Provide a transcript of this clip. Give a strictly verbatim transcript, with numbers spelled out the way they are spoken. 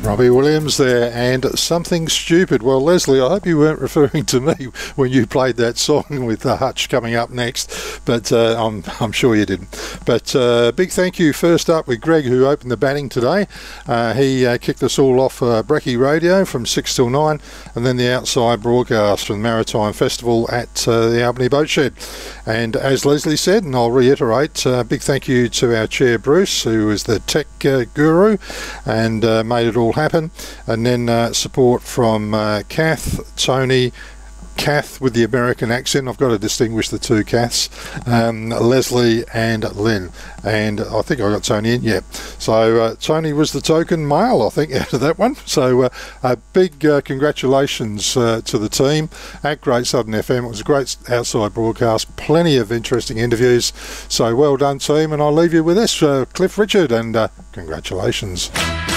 Robbie Williams there, and Something Stupid. Well, Leslie, I hope you weren't referring to me when you played that song with uh, Hutch coming up next, but uh, I'm, I'm sure you didn't. But uh, big thank you first up with Greg, who opened the batting today. Uh, he uh, kicked us all off uh, Brekkie Radio from six till nine, and then the outside broadcast from the Maritime Festival at uh, the Albany Boat Shed. And as Leslie said, and I'll reiterate, uh, big thank you to our chair Bruce, who is the tech uh, guru and uh, made it all happen. And then uh, support from uh, Kath, Tony, Kath with the American accent. I've got to distinguish the two Kaths, um, Leslie and Lynn. And I think I got Tony in, yeah. So uh, Tony was the token male, I think, out of that one. So uh, a big uh, congratulations uh, to the team at Great Southern F M. It was a great outside broadcast, plenty of interesting interviews. So well done, team. And I'll leave you with this, uh, Cliff Richard, and uh, congratulations.